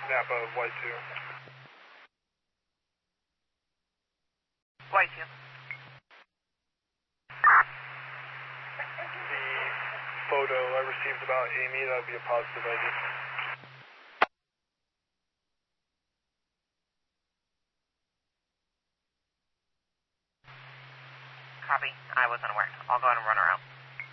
Napa, White 2. White 2. The photo I received about Amy, that would be a positive ID. Copy. I was unaware. I'll go ahead and run her out.